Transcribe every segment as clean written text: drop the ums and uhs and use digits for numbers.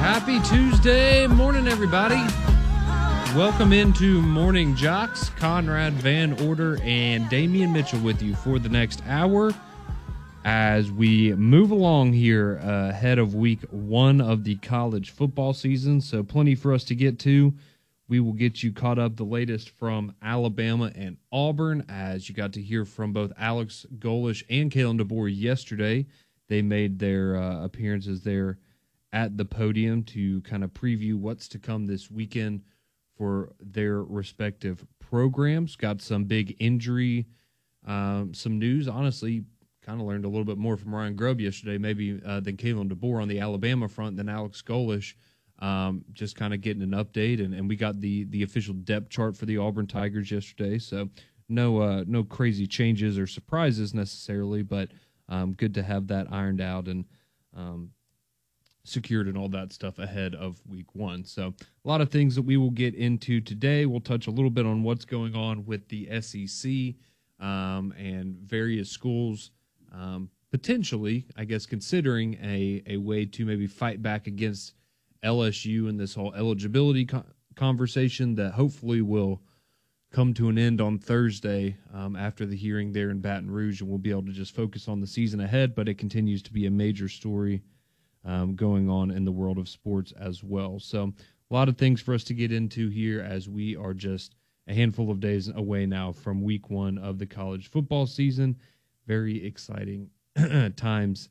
Happy Tuesday morning, everybody. Welcome into Morning Jocks. Conrad Van Order and Damian Mitchell with you for the next hour as we move along here ahead of week one of the college football season. So plenty for us to get to. We will get you caught up the latest from Alabama and Auburn, as you got to hear from both Alex Golesh and Kalen DeBoer yesterday. They made their appearances there at the podium to kind of preview what's to come this weekend for their respective programs. Got some big injury, some news. Honestly, kind of learned a little bit more from Ryan Grubb yesterday, maybe than Kalen DeBoer on the Alabama front than Alex Golesh. Just kind of getting an update, and we got the official depth chart for the Auburn Tigers yesterday. So no crazy changes or surprises necessarily, but good to have that ironed out and secured and all that stuff ahead of week one. So a lot of things that we will get into today. We'll touch a little bit on what's going on with the SEC and various schools potentially, I guess, considering a way to maybe fight back against LSU and this whole eligibility conversation that hopefully will come to an end on Thursday after the hearing there in Baton Rouge, and we'll be able to just focus on the season ahead, but it continues to be a major story going on in the world of sports as well. So a lot of things for us to get into here as we are just a handful of days away now from week one of the college football season. Very exciting times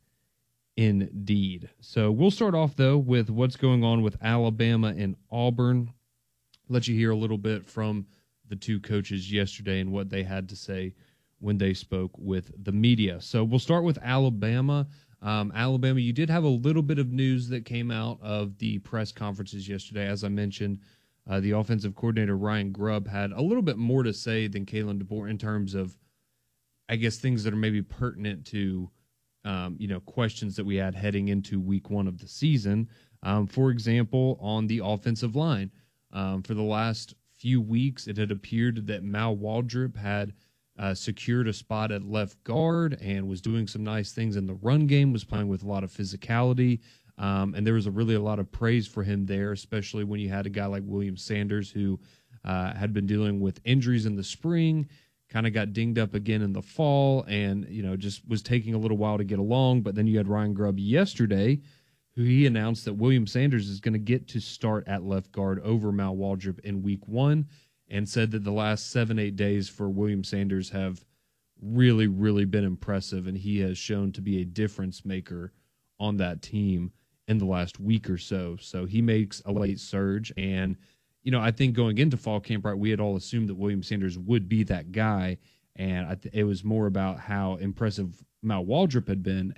indeed. So we'll start off, though, with what's going on with Alabama and Auburn. Let you hear a little bit from the two coaches yesterday and what they had to say when they spoke with the media. So we'll start with Alabama. Alabama, you did have a little bit of news that came out of the press conferences yesterday. As I mentioned, the offensive coordinator, Ryan Grubb, had a little bit more to say than Kalen DeBoer in terms of, I guess, things that are maybe pertinent to questions that we had heading into week one of the season. For example, on the offensive line, for the last few weeks, it had appeared that Mal Waldrop had secured a spot at left guard and was doing some nice things in the run game, was playing with a lot of physicality. And there was a lot of praise for him there, especially when you had a guy like William Sanders who had been dealing with injuries in the spring, kind of got dinged up again in the fall, and just was taking a little while to get along. But then you had Ryan Grubb yesterday, who he announced that William Sanders is going to get to start at left guard over Mal Waldrop in week one, and said that the last 7-8 days for William Sanders have really, really been impressive, and he has shown to be a difference maker on that team in the last week or so. So he makes a late surge, and I think going into fall camp, right, we had all assumed that William Sanders would be that guy, and it was more about how impressive Mal Waldrop had been.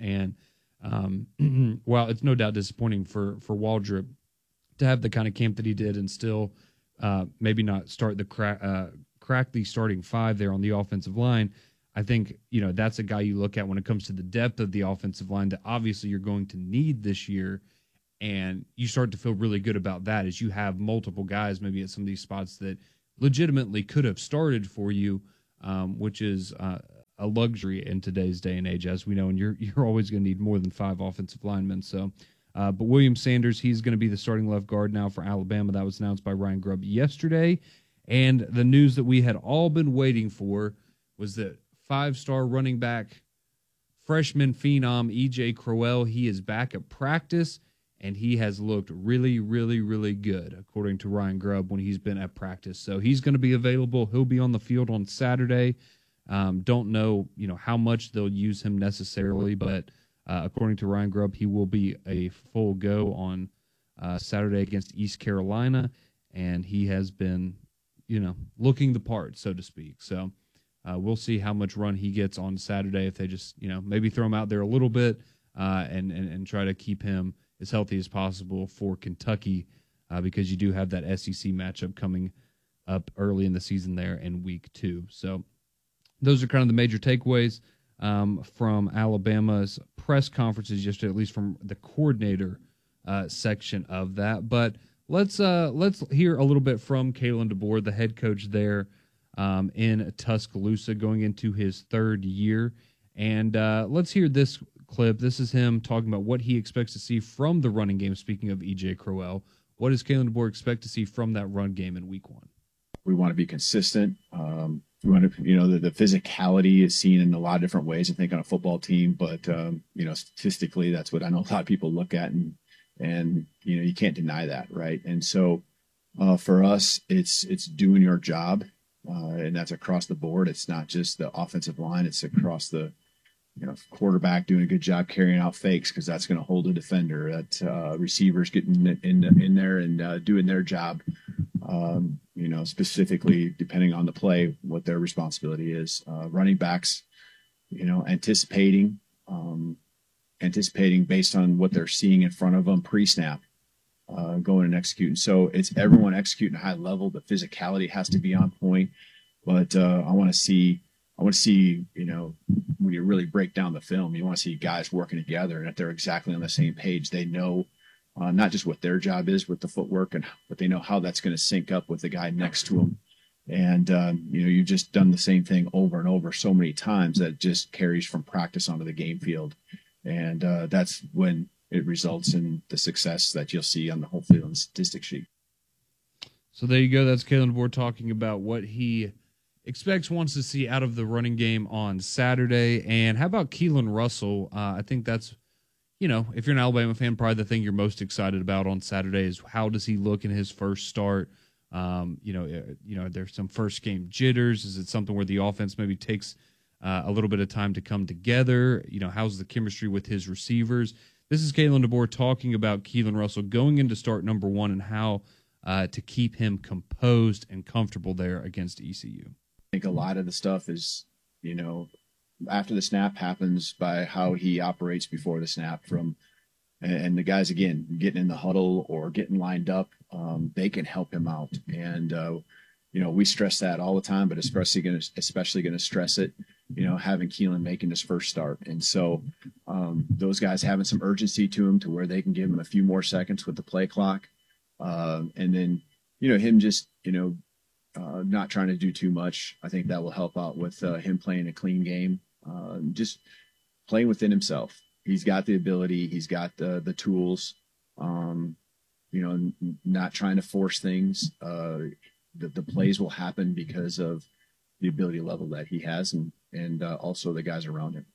And while it's no doubt disappointing for Waldrop to have the kind of camp that he did and still maybe not start the crack the starting five there on the offensive line, I think that's a guy you look at when it comes to the depth of the offensive line that obviously you're going to need this year. And you start to feel really good about that as you have multiple guys maybe at some of these spots that legitimately could have started for you, which is a luxury in today's day and age, as we know. And you're always going to need more than 5 offensive linemen. So, but William Sanders, he's going to be the starting left guard now for Alabama. That was announced by Ryan Grubb yesterday. And the news that we had all been waiting for was that 5-star running back, freshman phenom E.J. Crowell, he is back at practice. And he has looked really, really, really good, according to Ryan Grubb, when he's been at practice. So he's going to be available. He'll be on the field on Saturday. Don't know, how much they'll use him necessarily, but according to Ryan Grubb, he will be a full go on Saturday against East Carolina. And he has been, looking the part, so to speak. So we'll see how much run he gets on Saturday if they just, maybe throw him out there a little bit and try to keep him as healthy as possible for Kentucky, because you do have that SEC matchup coming up early in the season there in week 2. So those are kind of the major takeaways from Alabama's press conferences yesterday, at least from the coordinator section of that. But let's hear a little bit from Kalen DeBoer, the head coach there in Tuscaloosa, going into his 3rd year. And let's hear this clip. This is him talking about what he expects to see from the running game. Speaking of EJ Crowell, what does Kalen DeBoer expect to see from that run game in week 1? We want to be consistent. We want to, the physicality is seen in a lot of different ways, I think, on a football team. But, statistically, that's what I know a lot of people look at. And you can't deny that, right? And so for us, it's doing your job. And that's across the board. It's not just the offensive line. It's across the quarterback doing a good job carrying out fakes because that's going to hold a defender. That receivers getting in there and doing their job. Specifically depending on the play, what their responsibility is. Running backs, anticipating based on what they're seeing in front of them pre-snap, going and executing. So it's everyone executing at a high level. The physicality has to be on point. But I want to see, when you really break down the film, you want to see guys working together and that they're exactly on the same page. They know not just what their job is with the footwork, but they know how that's going to sync up with the guy next to them. And, you've just done the same thing over and over so many times that it just carries from practice onto the game field. And that's when it results in the success that you'll see hopefully on the statistic sheet. So there you go. That's Kalen DeBoer talking about what he wants to see out of the running game on Saturday. And how about Keelan Russell? I think that's, if you're an Alabama fan, probably the thing you're most excited about on Saturday is how does he look in his first start? There's some first game jitters. Is it something where the offense maybe takes a little bit of time to come together? How's the chemistry with his receivers? This is Kalen DeBoer talking about Keelan Russell going into start number 1 and how to keep him composed and comfortable there against ECU. I think a lot of the stuff is, after the snap happens by how he operates before the snap and the guys, again, getting in the huddle or getting lined up, they can help him out. And, we stress that all the time, but especially going to stress it, having Keelan making his first start. And so those guys having some urgency to him to where they can give him a few more seconds with the play clock. And then, him just, not trying to do too much. I think that will help out with him playing a clean game, just playing within himself. He's got the ability. He's got the tools, not trying to force things. The plays will happen because of the ability level that he has and also the guys around him.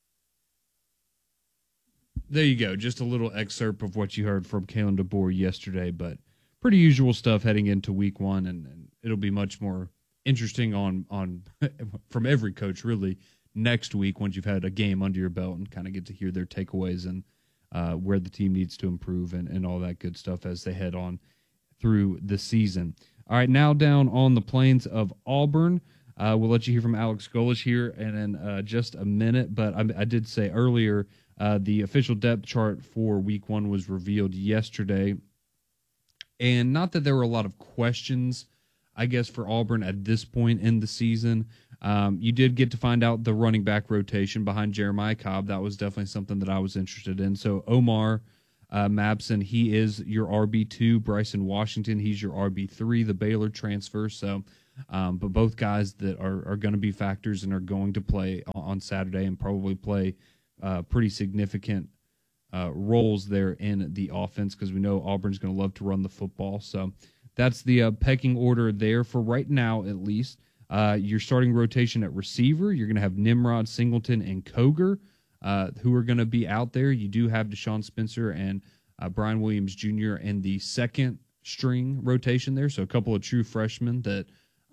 There you go. Just a little excerpt of what you heard from Kalen DeBoer yesterday, but pretty usual stuff heading into week 1, and it'll be much more interesting on from every coach really next week once you've had a game under your belt and kind of get to hear their takeaways and where the team needs to improve and all that good stuff as they head on through the season. All right, now down on the plains of Auburn. We'll let you hear from Alex Golesh here in just a minute, but I did say earlier the official depth chart for week 1 was revealed yesterday. And not that there were a lot of questions, I guess, for Auburn at this point in the season. You did get to find out the running back rotation behind Jeremiah Cobb. That was definitely something that I was interested in. So Omar Mabson, he is your RB2. Bryson Washington, he's your RB3, the Baylor transfer. So, but both guys that are going to be factors and are going to play on Saturday and probably play pretty significant roles there in the offense because we know Auburn's going to love to run the football. So that's the pecking order there for right now, at least. Your starting rotation at receiver, you're going to have Nimrod, Singleton, and Koger, who are going to be out there. You do have Deshaun Spencer and Brian Williams Jr. in the second string rotation there. So a couple of true freshmen that,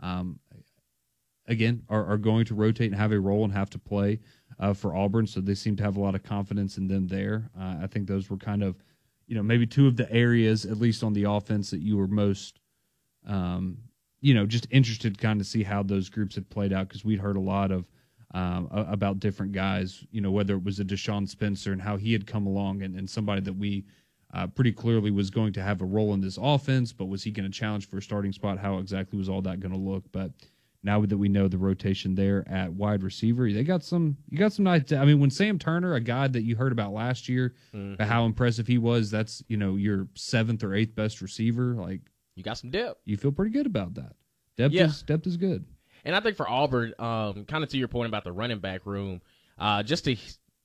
again, are going to rotate and have a role and have to play for Auburn. So they seem to have a lot of confidence in them there. I think those were kind of, maybe two of the areas, at least on the offense, that you were most, just interested to kind of see how those groups had played out because we'd heard a lot of about different guys, whether it was a Deshaun Spencer and how he had come along and somebody that we pretty clearly was going to have a role in this offense, but was he going to challenge for a starting spot? How exactly was all that going to look? But now that we know the rotation there at wide receiver, you got some nice. I mean, when Sam Turner, a guy that you heard about last year, how impressive he was, that's your 7th or 8th best receiver. Like you got some depth. You feel pretty good about that. Depth is good. And I think for Auburn, kind of to your point about the running back room, just to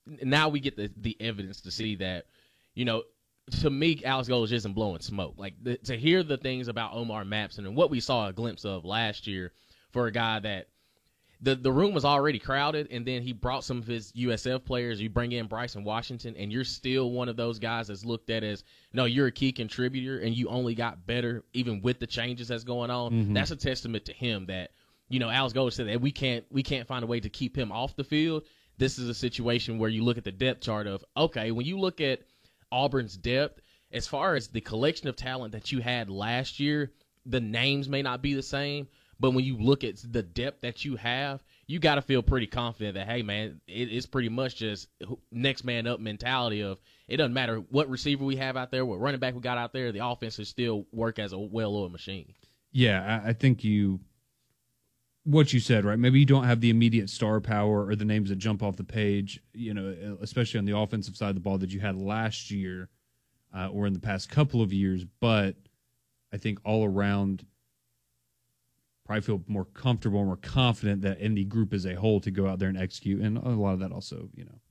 now we get the evidence to see that, to me, Alex Golesh isn't blowing smoke. Like, to hear the things about Omar Mapson and what we saw a glimpse of last year for a guy that the room was already crowded, and then he brought some of his USF players. You bring in Bryson Washington, and you're still one of those guys that's looked at as, no, you're a key contributor, and you only got better even with the changes that's going on. Mm-hmm. That's a testament to him that, Alex Golesh said that we can't find a way to keep him off the field. This is a situation where you look at the depth chart of, okay, when you look at Auburn's depth, as far as the collection of talent that you had last year, the names may not be the same, but when you look at the depth that you have, you got to feel pretty confident that, hey, man, it's pretty much just next man up mentality of it doesn't matter what receiver we have out there, what running back we got out there, the offense will still work as a well-oiled machine. Yeah, I think what you said, right? Maybe you don't have the immediate star power or the names that jump off the page, especially on the offensive side of the ball that you had last year or in the past couple of years. But I think all around, probably feel more comfortable, more confident that any group as a whole to go out there and execute. And a lot of that also,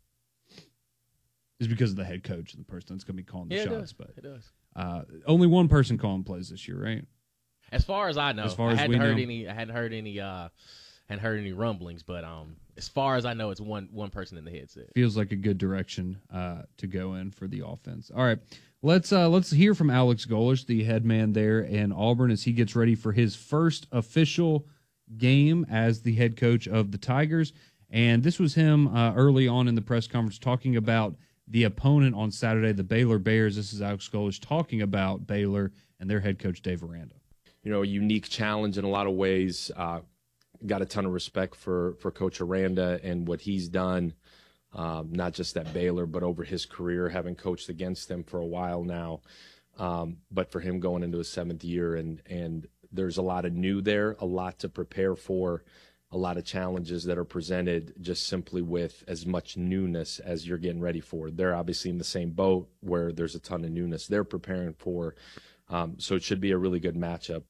is because of the head coach and the person that's going to be calling the shots. It does. Only one person calling plays this year, right? As far as I know, I hadn't heard any rumblings, but as far as I know, it's one person in the headset. Feels like a good direction to go in for the offense. All right, let's hear from Alex Golesh, the head man there in Auburn, as he gets ready for his first official game as the head coach of the Tigers. And this was him early on in the press conference talking about the opponent on Saturday, the Baylor Bears. This is Alex Golesh talking about Baylor and their head coach, Dave Aranda. A unique challenge in a lot of ways. Got a ton of respect for Coach Aranda and what he's done, not just at Baylor, but over his career, having coached against them for a while now. But for him going into his 7th year, and there's a lot of new there, a lot to prepare for, a lot of challenges that are presented just simply with as much newness as you're getting ready for. They're obviously in the same boat where there's a ton of newness they're preparing for. So it should be a really good matchup.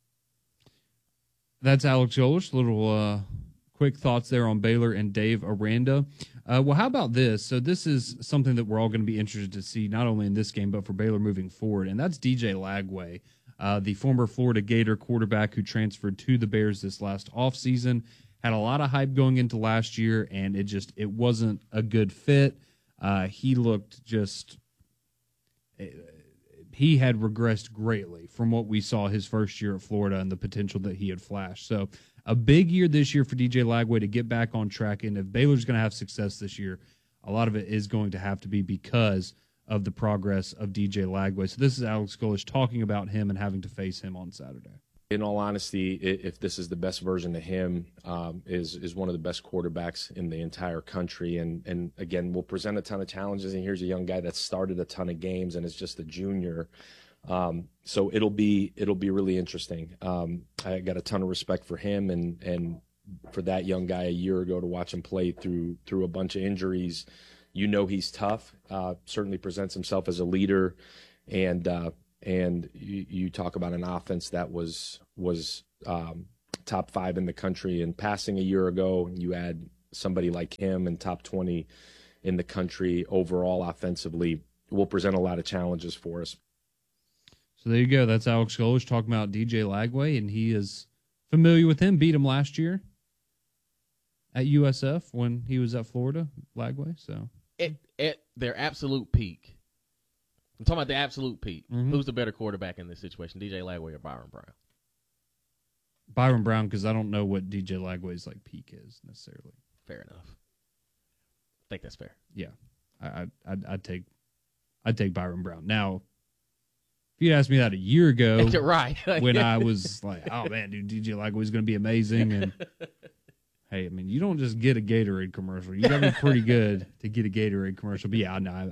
That's Alex Golesh. Little quick thoughts there on Baylor and Dave Aranda. Well, how about this? So this is something that we're all going to be interested to see, not only in this game, but for Baylor moving forward, and that's DJ Lagway, the former Florida Gator quarterback who transferred to the Bears this last offseason. Had a lot of hype going into last year, and it wasn't a good fit. He looked just... He had regressed greatly from what we saw his first year at Florida and the potential that he had flashed. So a big year this year for DJ Lagway to get back on track. And if Baylor's going to have success this year, a lot of it is going to have to be because of the progress of DJ Lagway. So this is Alex Golesh talking about him and having to face him on Saturday. In all honesty, if this is the best version of him, is one of the best quarterbacks in the entire country. And again, will present a ton of challenges. And here's a young guy that started a ton of games and is just a junior. So it'll be really interesting. I got a ton of respect for him and for that young guy a year ago to watch him play through a bunch of injuries. He's tough. Certainly presents himself as a leader, and you talk about an offense that was top 5 in the country in passing a year ago. You add somebody like him in top 20 in the country overall offensively, will present a lot of challenges for us. So there you go. That's Alex Golesh talking about DJ Lagway, and he is familiar with him. Beat him last year at USF when he was at Florida, Lagway. So at their absolute peak. I'm talking about the absolute peak. Mm-hmm. Who's the better quarterback in this situation, DJ Lagway or Byron Brown? Byron Brown, because I don't know what DJ Lagway's peak is necessarily. Fair enough. I think that's fair. Yeah, I'd take Byron Brown. Now, if you'd asked me that a year ago, right, when I was like, "Oh man, dude, DJ Lagway's going to be amazing," and hey, I mean, you don't just get a Gatorade commercial. You got to be pretty good to get a Gatorade commercial. But yeah, no,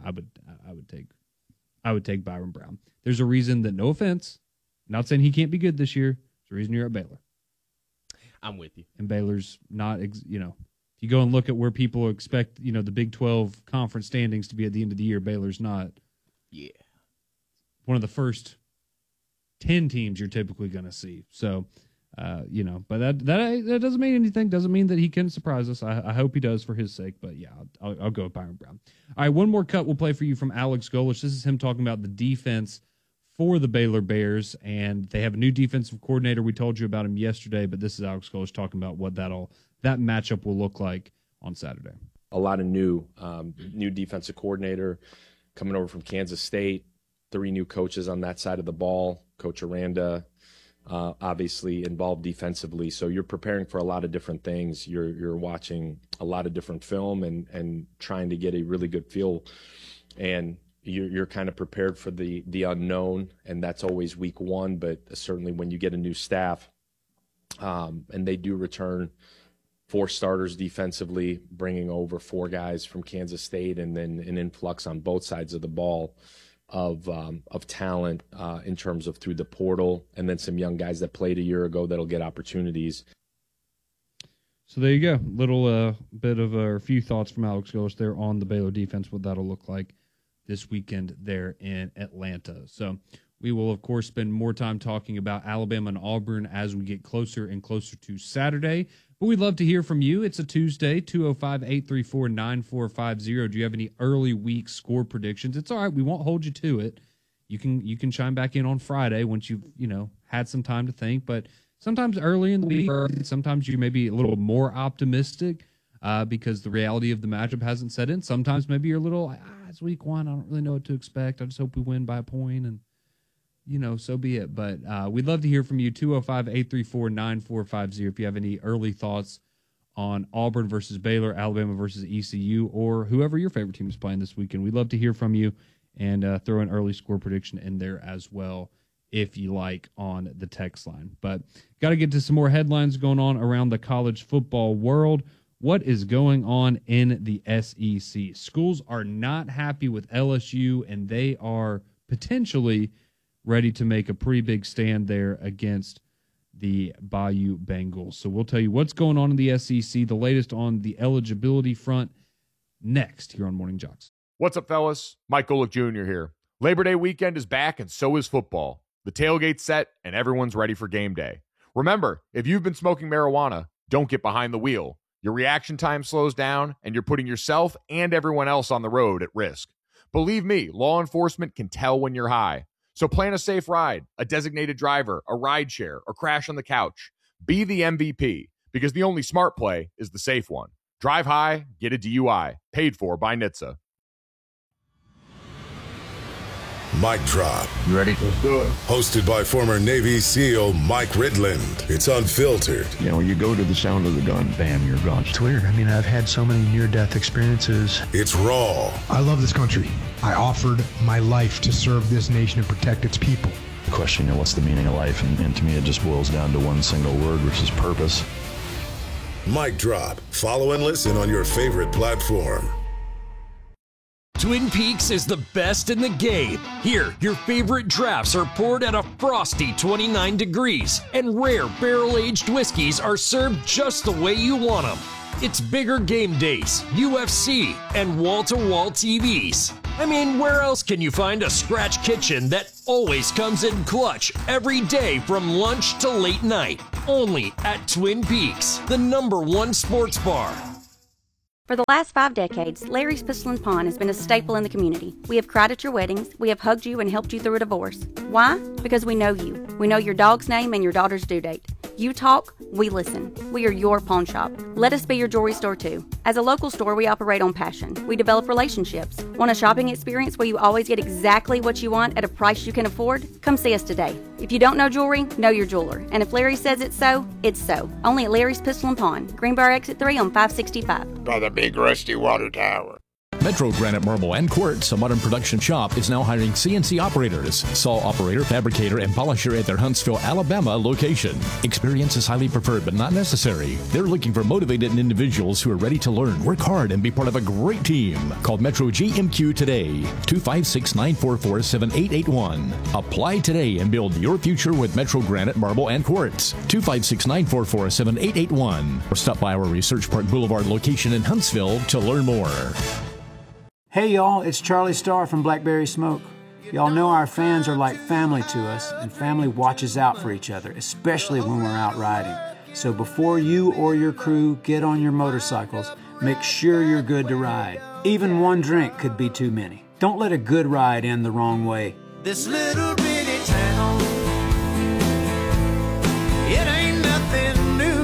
I would take Byron Brown. There's a reason that, no offense, not saying he can't be good this year. There's a reason you're at Baylor. I'm with you. And Baylor's not, if you go and look at where people expect, the Big 12 conference standings to be at the end of the year, Baylor's not. Yeah. One of the first 10 teams you're typically going to see. So But that doesn't mean anything. Doesn't mean that he can surprise us. I hope he does for his sake. But yeah, I'll go with Byron Brown. All right, one more cut we'll play for you from Alex Golesh. This is him talking about the defense for the Baylor Bears, and they have a new defensive coordinator. We told you about him yesterday, but this is Alex Golesh talking about what that matchup will look like on Saturday. A lot of new defensive coordinator coming over from Kansas State. 3 new coaches on that side of the ball. Coach Aranda, obviously involved defensively. So you're preparing for a lot of different things. You're watching a lot of different film and trying to get a really good feel. And you're kind of prepared for the unknown, and that's always week 1. But certainly when you get a new staff, and they do return 4 starters defensively, bringing over 4 guys from Kansas State, and then an influx on both sides of the ball of talent in terms of through the portal, and then some young guys that played a year ago that'll get opportunities. So there you go. Little bit of a few thoughts from Alex Golesh there on the Baylor defense, what that'll look like this weekend there in Atlanta. So we will, of course, spend more time talking about Alabama and Auburn as we get closer and closer to Saturday. But we'd love to hear from you. It's a Tuesday, 205-834-9450. Do you have any early week score predictions? It's all right. We won't hold you to it. You can chime back in on Friday once you've, had some time to think. But sometimes early in the week, sometimes you may be a little more optimistic because the reality of the matchup hasn't set in. Sometimes maybe you're a little, it's week 1. I don't really know what to expect. I just hope we win by a point, and so be it. But we'd love to hear from you, 205-834-9450, if you have any early thoughts on Auburn versus Baylor, Alabama versus ECU, or whoever your favorite team is playing this weekend. We'd love to hear from you, and throw an early score prediction in there as well, if you like, on the text line. But got to get to some more headlines going on around the college football world. What is going on in the SEC? Schools are not happy with LSU, and they are potentially ready to make a pretty big stand there against the Bayou Bengals. So we'll tell you what's going on in the SEC, the latest on the eligibility front, next here on Morning Jocks. What's up, fellas? Mike Golick Jr. here. Labor Day weekend is back, and so is football. The tailgate's set, and everyone's ready for game day. Remember, if you've been smoking marijuana, don't get behind the wheel. Your reaction time slows down, and you're putting yourself and everyone else on the road at risk. Believe me, law enforcement can tell when you're high. So plan a safe ride, a designated driver, a ride share, or crash on the couch. Be the MVP, because the only smart play is the safe one. Drive high, get a DUI. Paid for by NHTSA. Mic Drop. You ready? Let's do it. Hosted by former Navy SEAL Mike Ridland. It's unfiltered. When you go to the sound of the gun, bam, you're gone. It's weird. I've had so many near-death experiences. It's raw. I love this country. I offered my life to serve this nation and protect its people. The question, what's the meaning of life? And to me, it just boils down to one single word, which is purpose. Mic Drop. Follow and listen on your favorite platform. Twin Peaks is the best in the game. Here, your favorite drafts are poured at a frosty 29 degrees, and rare barrel-aged whiskeys are served just the way you want them. It's bigger game days, UFC, and wall-to-wall TVs. Where else can you find a scratch kitchen that always comes in clutch every day from lunch to late night? Only at Twin Peaks, the #1 sports bar. For the last 5 decades, Larry's Pistol and Pawn has been a staple in the community. We have cried at your weddings. We have hugged you and helped you through a divorce. Why? Because we know you. We know your dog's name and your daughter's due date. You talk, we listen. We are your pawn shop. Let us be your jewelry store too. As a local store, we operate on passion. We develop relationships. Want a shopping experience where you always get exactly what you want at a price you can afford? Come see us today. If you don't know jewelry, know your jeweler. And if Larry says it's so, it's so. Only at Larry's Pistol and Pawn, Greenbrier Exit 3 on 565. By the big rusty water tower. Metro Granite Marble and Quartz, a modern production shop, is now hiring CNC operators, saw operator, fabricator, and polisher at their Huntsville, Alabama location. Experience is highly preferred but not necessary. They're looking for motivated individuals who are ready to learn, work hard, and be part of a great team. Call Metro GMQ today, 256-944-7881. Apply today and build your future with Metro Granite Marble and Quartz, 256-944-7881. Or stop by our Research Park Boulevard location in Huntsville to learn more. Hey y'all, it's Charlie Starr from Blackberry Smoke. Y'all know our fans are like family to us, and family watches out for each other, especially when we're out riding. So before you or your crew get on your motorcycles, make sure you're good to ride. Even one drink could be too many. Don't let a good ride end the wrong way. This little bitty town, it ain't nothing new.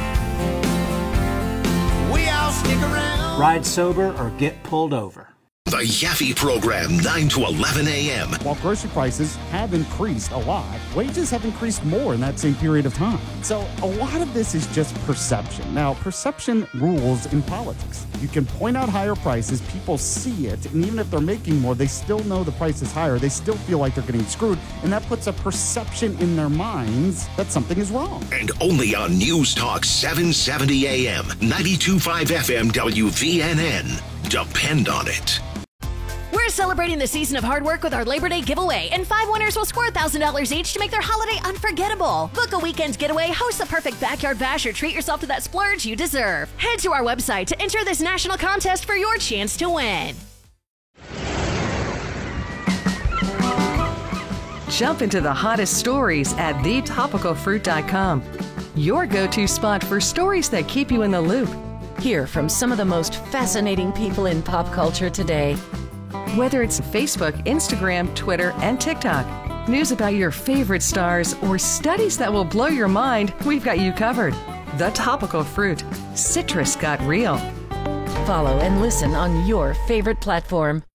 We all stick around. Ride sober or get pulled over. The Yaffe Program, 9 to 11 a.m. While grocery prices have increased a lot, wages have increased more in that same period of time. So a lot of this is just perception. Now, perception rules in politics. You can point out higher prices, people see it, and even if they're making more, they still know the price is higher. They still feel like they're getting screwed, and that puts a perception in their minds that something is wrong. And only on News Talk 770 a.m., 92.5 FM WVNN. Depend on it. We're celebrating the season of hard work with our Labor Day giveaway, and 5 winners will score $1,000 each to make their holiday unforgettable. Book a weekend getaway, host the perfect backyard bash, or treat yourself to that splurge you deserve. Head to our website to enter this national contest for your chance to win. Jump into the hottest stories at thetopicalfruit.com. Your go-to spot for stories that keep you in the loop. Hear from some of the most fascinating people in pop culture today. Whether it's Facebook, Instagram, Twitter, and TikTok, news about your favorite stars, or studies that will blow your mind, we've got you covered. The Topical Fruit. Citrus got real. Follow and listen on your favorite platform.